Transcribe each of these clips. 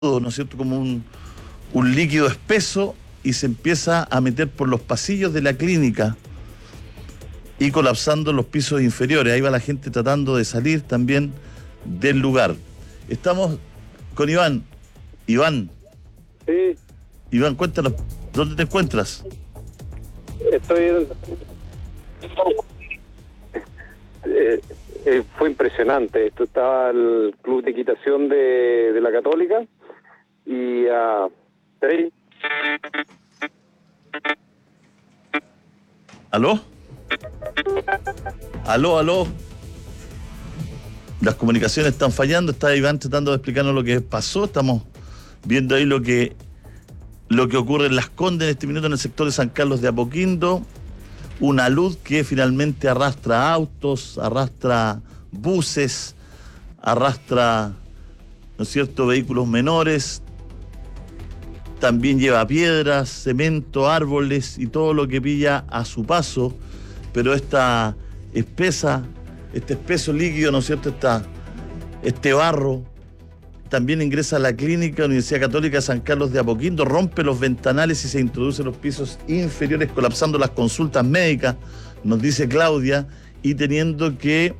¿no es cierto?, como un líquido espeso y se empieza a meter por los pasillos de la clínica y colapsando los pisos inferiores. Ahí va la gente tratando de salir también del lugar. Estamos con Iván. Iván. Sí. Iván, cuéntanos, ¿dónde te encuentras? Estoy... fue impresionante. Esto estaba el club de equitación de la Católica y ahí. ¿Aló? ¿Aló? Las comunicaciones están fallando. Está Iván tratando de explicarnos lo que pasó. Estamos viendo ahí lo que ocurre en Las Condes en este minuto, en el sector de San Carlos de Apoquindo. Una luz que finalmente arrastra autos, arrastra buses, arrastra, ¿no es cierto?, vehículos menores. También lleva piedras, cemento, árboles y todo lo que pilla a su paso. Pero este espeso líquido, ¿no es cierto?, este barro, también ingresa a la clínica Universidad Católica de San Carlos de Apoquindo, rompe los ventanales y se introduce en los pisos inferiores, colapsando las consultas médicas, nos dice Claudia, y teniendo que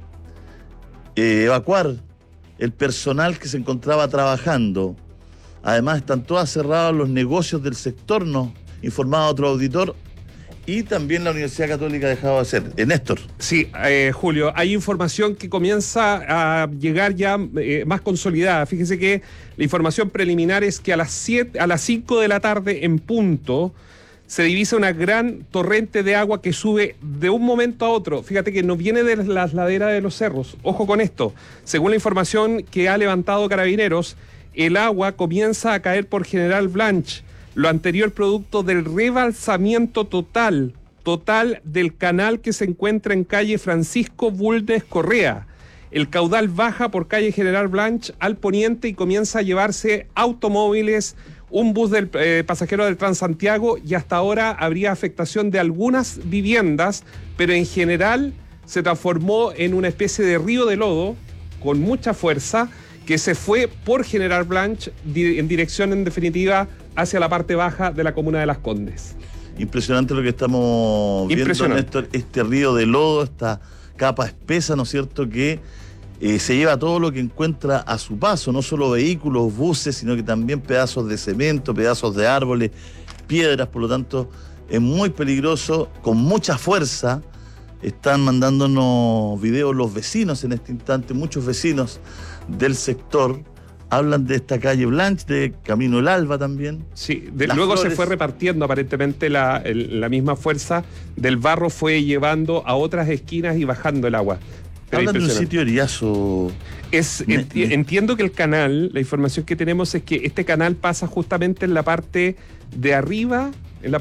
evacuar el personal que se encontraba trabajando. Además, están todas cerradas los negocios del sector, nos informaba otro auditor, y también la Universidad Católica ha dejado de ser. Néstor. Sí, Julio, hay información que comienza a llegar ya más consolidada. Fíjese que la información preliminar es que a las 5 de la tarde en punto se divisa una gran torrente de agua que sube de un momento a otro. Fíjate que no viene de las laderas de los cerros. Ojo con esto. Según la información que ha levantado Carabineros, el agua comienza a caer por General Blanch. Lo anterior producto del rebalsamiento total del canal que se encuentra en calle Francisco Bulnes Correa. El caudal baja por calle General Blanch al poniente y comienza a llevarse automóviles, un bus del pasajero del Transantiago, y hasta ahora habría afectación de algunas viviendas, pero en general se transformó en una especie de río de lodo con mucha fuerza que se fue por General Blanch en dirección, en definitiva, hacia la parte baja de la comuna de Las Condes. Impresionante lo que estamos viendo, Néstor, este río de lodo, esta capa espesa, ¿no es cierto?, que se lleva todo lo que encuentra a su paso, no solo vehículos, buses, sino que también pedazos de cemento, pedazos de árboles, piedras. Por lo tanto, es muy peligroso, con mucha fuerza. Están mandándonos videos los vecinos en este instante, muchos vecinos del sector. Hablan de esta calle Blanch, de Camino El Alba también. Sí, luego se fue repartiendo aparentemente la misma fuerza del barro, fue llevando a otras esquinas y bajando el agua. Hablan de un sitio eriazo. Entiendo que el canal, la información que tenemos es que este canal pasa justamente en la parte de arriba,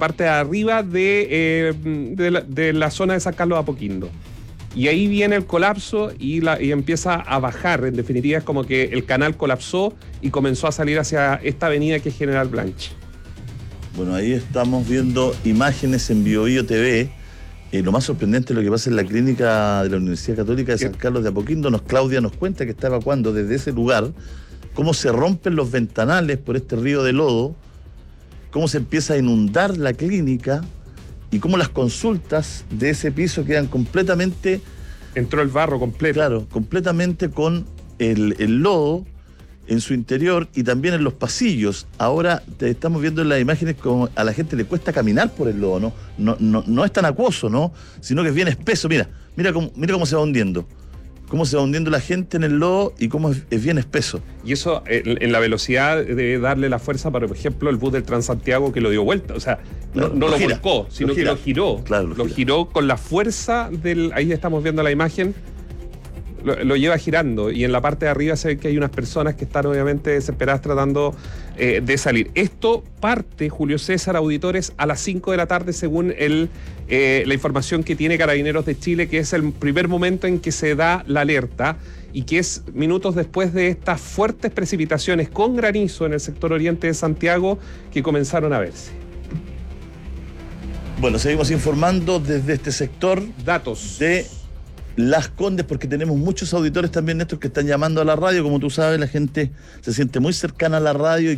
de la zona de San Carlos de Apoquindo. Y ahí viene el colapso y empieza a bajar. En definitiva, es como que el canal colapsó y comenzó a salir hacia esta avenida que es General Blanch. Bueno, ahí estamos viendo imágenes en BioBio TV. Lo más sorprendente es lo que pasa en la clínica de la Universidad Católica de San Carlos de Apoquindo. Claudia nos cuenta que está evacuando desde ese lugar, cómo se rompen los ventanales por este río de lodo, cómo se empieza a inundar la clínica, y cómo las consultas de ese piso quedan completamente... Entró el barro completo. Claro, completamente con el lodo en su interior y también en los pasillos. Ahora estamos viendo en las imágenes como a la gente le cuesta caminar por el lodo, no es tan acuoso, ¿no?, sino que es bien espeso. Mira cómo se va hundiendo. Cómo se va hundiendo la gente en el lodo y cómo es bien espeso. Y eso en la velocidad de darle la fuerza, para, por ejemplo, el bus del Transantiago que lo dio vuelta. O sea, claro, no lo volcó, sino que lo giró. Claro, lo giró con la fuerza del... Ahí estamos viendo la imagen. Lo lleva girando, y en la parte de arriba se ve que hay unas personas que están obviamente desesperadas tratando de salir. Esto parte, Julio César, auditores, a las 5 de la tarde según la información que tiene Carabineros de Chile, que es el primer momento en que se da la alerta y que es minutos después de estas fuertes precipitaciones con granizo en el sector oriente de Santiago que comenzaron a verse. Bueno, seguimos informando desde este sector datos de Las Condes, porque tenemos muchos auditores también, Néstor, que están llamando a la radio. Como tú sabes, la gente se siente muy cercana a la radio y